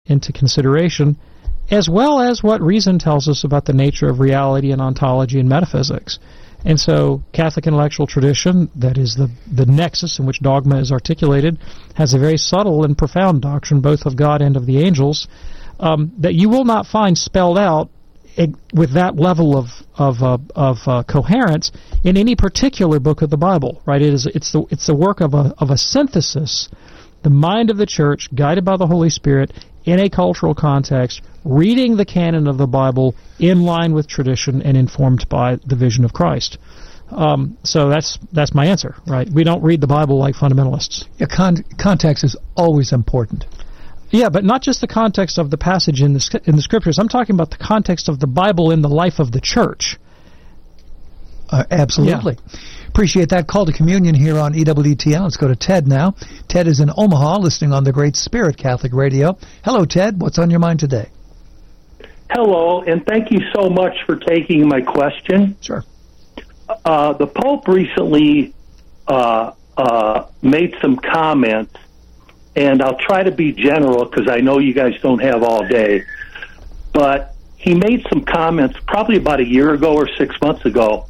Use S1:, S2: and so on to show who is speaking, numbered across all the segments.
S1: into consideration, as well as what reason tells us about the nature of reality and ontology and metaphysics. And so Catholic intellectual tradition, that is the nexus in which dogma is articulated, has a very subtle and profound doctrine, both of God and of the angels, that you will not find spelled out with that level of coherence in any particular book of the Bible. Right? It's the work of a synthesis, the mind of the Church, guided by the Holy Spirit, in a cultural context, reading the canon of the Bible in line with tradition and informed by the vision of Christ. So that's my answer, right? We don't read the Bible like fundamentalists.
S2: Yeah, context is always important.
S1: Yeah, but not just the context of the passage in the Scriptures. I'm talking about the context of the Bible in the life of the Church.
S2: Absolutely. Yeah. Appreciate that call to communion here on EWTN. Let's go to Ted now. Ted is in Omaha, listening on the Great Spirit Catholic Radio. Hello, Ted. What's on your mind today?
S3: Hello, and thank you so much for taking my question.
S2: Sure.
S3: The Pope recently made some comments, and I'll try to be general because I know you guys don't have all day, but he made some comments probably about a year ago or 6 months ago,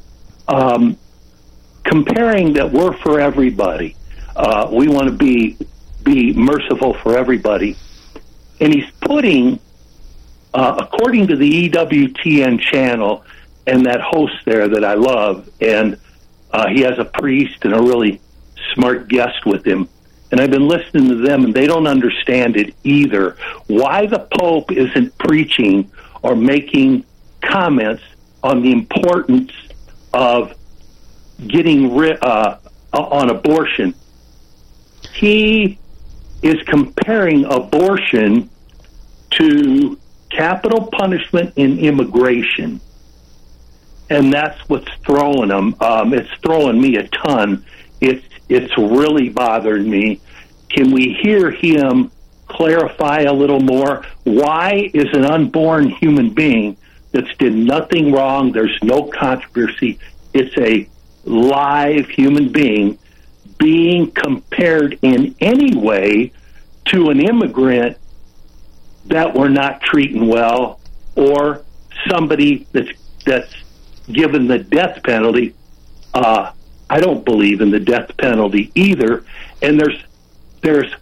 S3: comparing that we're for everybody. We want to be merciful for everybody. And he's putting, according to the EWTN channel and that host there that I love, and he has a priest and a really smart guest with him, and I've been listening to them, and they don't understand it either. Why the Pope isn't preaching or making comments on the importance of getting on abortion. He is comparing abortion to capital punishment in immigration, and that's what's throwing him. It's throwing me a ton. It's really bothered me. Can we hear him clarify a little more? Why is an unborn human being that's did nothing wrong, there's no controversy, it's a live human being being compared in any way to an immigrant that we're not treating well, or somebody that's given the death penalty? I don't believe in the death penalty either. And there's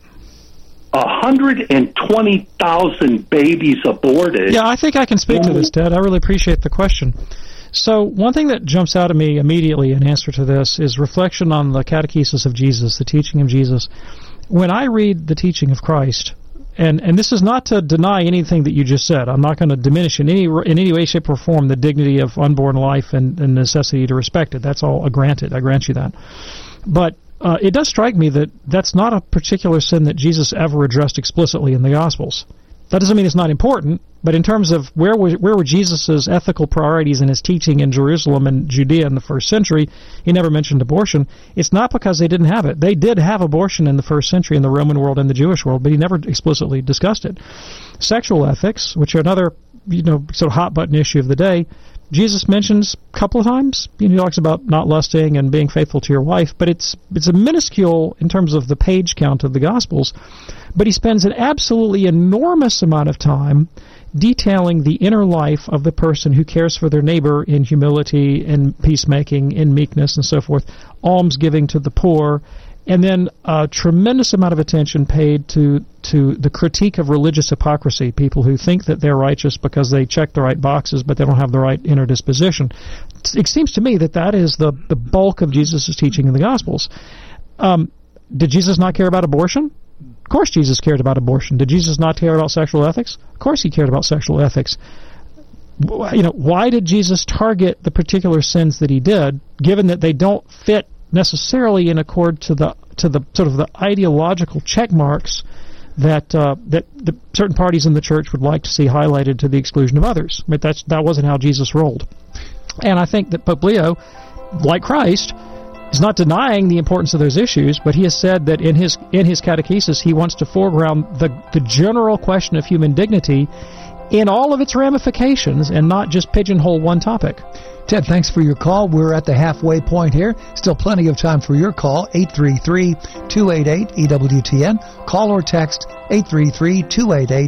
S3: 120,000 babies aborted.
S1: Yeah, I think I can speak to this, Ted. I really appreciate the question. So one thing that jumps out at me immediately in answer to this is reflection on the catechesis of Jesus, the teaching of Jesus. When I read the teaching of Christ, and this is not to deny anything that you just said. I'm not going to diminish in any way, shape, or form the dignity of unborn life and necessity to respect it. That's all granted. I grant you that. But it does strike me that that's not a particular sin that Jesus ever addressed explicitly in the Gospels. That doesn't mean it's not important, but in terms of where were Jesus' ethical priorities in his teaching in Jerusalem and Judea in the first century, he never mentioned abortion. It's not because they didn't have it. They did have abortion in the first century in the Roman world and the Jewish world, but he never explicitly discussed it. Sexual ethics, which are another sort of hot-button issue of the day, Jesus mentions a couple of times. He talks about not lusting and being faithful to your wife, but it's a minuscule in terms of the page count of the Gospels. But he spends an absolutely enormous amount of time detailing the inner life of the person who cares for their neighbor in humility, in peacemaking, in meekness, and so forth, almsgiving to the poor, and then a tremendous amount of attention paid to the critique of religious hypocrisy, people who think that they're righteous because they check the right boxes, but they don't have the right inner disposition. It seems to me that is the bulk of Jesus' teaching in the Gospels. Did Jesus not care about abortion? Of course Jesus cared about abortion. Did Jesus not care about sexual ethics? Of course he cared about sexual ethics. Why did Jesus target the particular sins that he did, given that they don't fit necessarily in accord to the sort of the ideological check marks that the certain parties in the church would like to see highlighted to the exclusion of others? But that wasn't how Jesus rolled. And I think that Pope Leo, like Christ, is not denying the importance of those issues, but he has said that in his catechesis he wants to foreground the general question of human dignity in all of its ramifications and not just pigeonhole one topic.
S2: Ted, thanks for your call. We're at the halfway point here. Still plenty of time for your call, 833-288-EWTN. Call or text 833-288-EWTN.